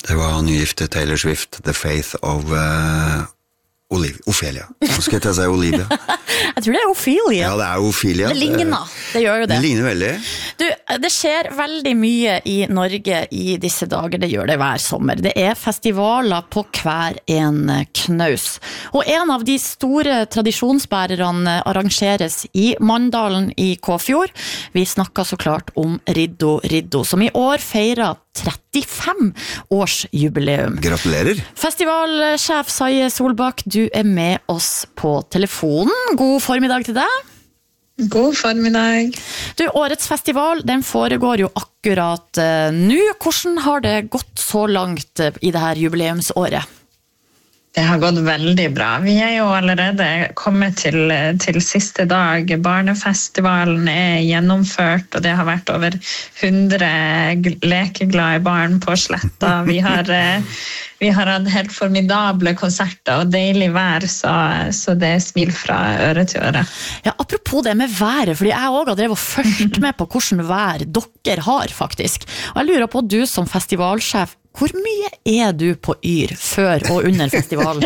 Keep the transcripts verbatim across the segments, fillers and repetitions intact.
Det var nygifte Taylor Swift, The Faith of uh, Oliv, Ophelia. Nå skal jeg ta seg Olivia. Jeg tror det er Ophelia. Ja, det er Ophelia. Det ligner, det gjør jo det. Det ligner veldig. Du, det skjer veldig mye i Norge i disse dager, det gjør det hver sommer. Det er festivaler på hver en knaus. Og en av de store tradisjonsbærerne arrangeres i Mandalen i Kåfjord. Vi snakker så klart om Riddo Riddo, som i år feirer trettifem års jubileum. Gratulerer. Festivalsjef Saie Solbakk, du er med oss på telefonen. God formiddag til deg. God formiddag. Du, årets festival, den foregår jo akkurat uh, nå. Hvordan har det gått så langt uh, i det her jubileumsåret? Det har gått veldig bra. Vi er jo allerede kommet til, til siste dag. Barnefestivalen er gjennomført, og det har vært over hundre lekeglade barn på sletta. Vi har, vi har hatt helt formidable konserter og deilig vær, så, så det er smil fra øre til øre. Ja, apropos det med været, fordi jeg også har drevet og følt med på hvordan vær dere har faktisk. Og jeg lurer på, du som festivalsjef, hvor mye er du på Yr før og under festivalen?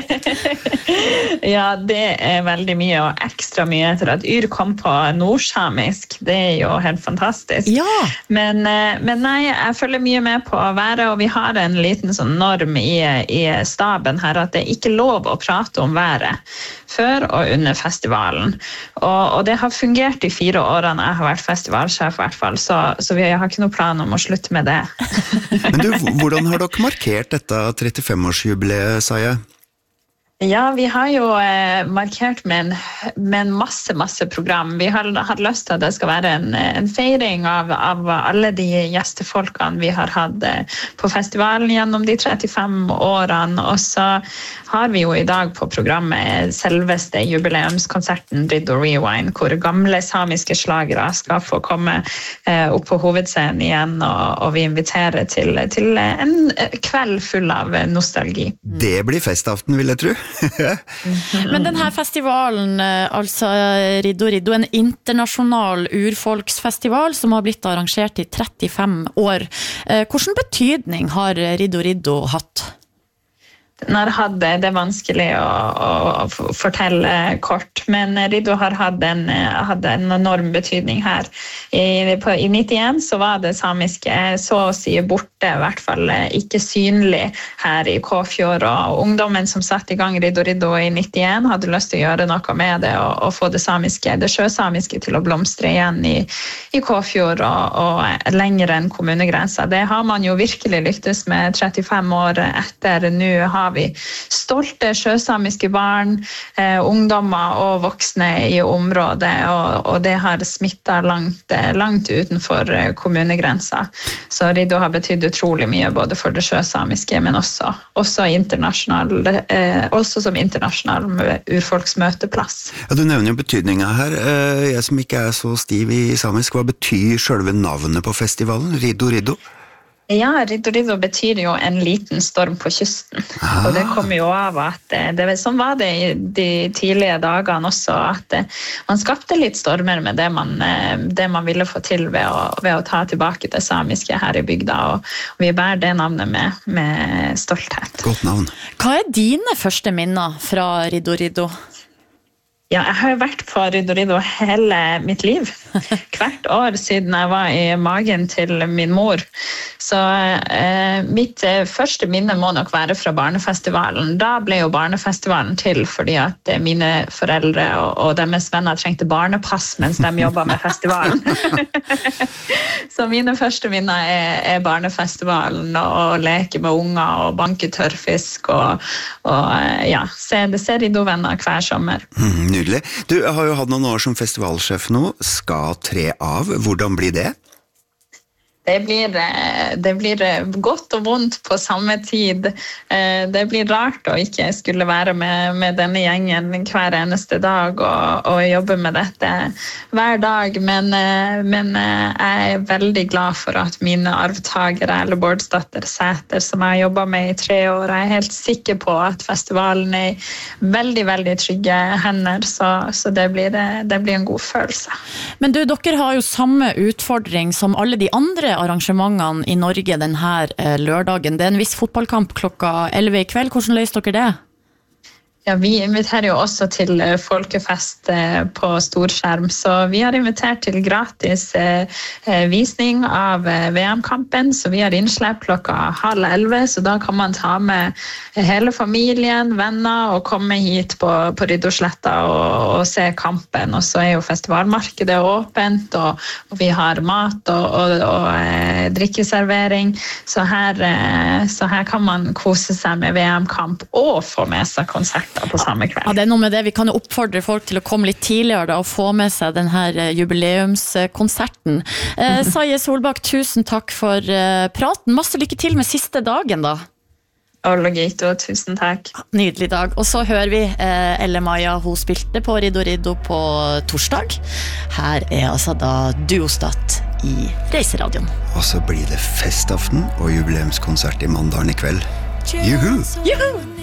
Ja, det er veldig mye, og ekstra mye etter at Yr kom på nordsamisk. Det er jo helt fantastisk. Ja. Men, men nei, jeg følger mye med på været, og vi har en liten sånn norm i, i staben her, at det er ikke lov å prate om været før og under festivalen. Og, og det har fungert i fire årene jeg har vært festivalsjef i hvert fall, så, så vi har ikke noe plan om å slutte med det. Men du, hvordan har dere markert dette trettifem-årsjubileet, Saie? Ja, vi har jo eh, markert med en, med en masse, masse program. Vi har hatt lyst til at det skal være en, en feiring av, av alle de gjestefolkene vi har hatt eh, på festivalen gjennom de trettifem årene. Og så har vi jo i dag på programmet selveste jubileumskonserten Riddo Rewind, hvor gamle samiske slagere skal få komme eh, opp på hovedscenen igjen, og, og vi inviterer til, til en kveld full av nostalgi. Det blir festaften, vil jeg tro. Men denne festivalen, altså Riddo Riddo, en internasjonal urfolksfestival som har blitt arrangert i trettifem år. Hvilken betydning har Riddo Riddo hatt? Den har hatt det, det er vanskelig å, å fortelle kort, men Riddo har hatt en, hatt en enorm betydning her. I, på, I nittien så var det samiske så å si borte, i hvert fall ikke synlig her i Kåfjord, og ungdommen som satt i gang Riddo Riddo i nittien hadde lyst til å gjøre noe med det, og, og få det samiske, det sjøsamiske til å blomstre igjen i, i Kåfjord, og, og lenger enn kommunegrensa. Det har man jo virkelig lyktes med trettifem år etter. Nå har vi stolte sjøsamiske barn, eh, ungdommer og voksne i området, og, og det har smittet langt, langt utenfor kommunegrensa. Så Riddo har betydd utrolig mye, både for det sjøsamiske, men også, også, internasjonal, eh, også som internasjonal urfolksmøteplass. Ja, du nevner jo betydningen her. Jeg som ikke er så stiv i samisk, hva betyr selve navnet på festivalen, Riddo Riddo? Ja, Riddo Riddo betyr jo en liten storm på kysten, ah. Og det kommer jo av at det, sånn var det i de tidlige dagene også, at man skapte litt stormer med det man, det man ville få til ved å, ved å ta tilbake det samiske her i bygda, og, og vi bærer det navnet med, med stolthet. Godt navn. Hva er dine første minner fra Riddo Riddo? Ja, jeg har jo vært på Riddo Riddo hele mitt liv. Hvert år siden jeg var i magen til min mor. Så eh, mitt første minne må nok være fra barnefestivalen. Da ble jo barnefestivalen til fordi at mine foreldre og, og deres venner trengte barnepass mens de jobbet med festivalen. Så mine første minner er, er barnefestivalen, og, og leke med unger og banke tørrfisk og, og ja, se, se Riddo-venner hver sommer. Mm, nydelig. Du har jo hatt noen år som festivalsjef nå, skal tre av. Hvordan blir det? Det blir, det blir godt og vondt på samme tid. Det blir rart å ikke skulle være med, med denne gjengen hver eneste dag og, og jobbe med dette hver dag, men, men jeg er veldig glad for at mine arvtagere, eller Bårdsdatter Sæter, som jeg har jobbet med i tre år, jeg er helt sikker på at festivalen er i veldig, veldig trygge hender, så, så det, blir, det blir en god følelse. Men du, dere har jo samme utfordring som alle de andre arrangementene i Norge denne lørdagen. Det er en viss fotballkamp klokka elleve i kveld. Hvordan løser dere det? Ja, vi inviterer jo også til folkefest på storskjerm, så vi har invitert til gratis visning av V M-kampen, så vi har innslepp klokka halv elleve, så da kan man ta med hele familien, venner og komme hit på, på Riddarsletta og, og se kampen, og så er jo festivalmarkedet åpent, og, og vi har mat og, og, og eh, drikkeservering, så her, eh, så her kan man kose seg med V M-kamp og få med seg konsert på samme kveld. Ja, det er noe med det. Vi kan jo oppfordre folk til å komme litt tidligere da, og få med seg denne jubileumskonserten. Eh, Saje Solbakk, tusen takk for eh, praten. Masse lykke til med siste dagen da. Ologito, tusen takk. Nydelig dag. Og så hører vi eh, Elle Maja, hun spilte på Riddo Riddo på torsdag. Her er altså da Duostat i Reiseradioen. Og så blir det festaften og jubileumskonsert i Mandalen i kveld. Juhu! Juhu!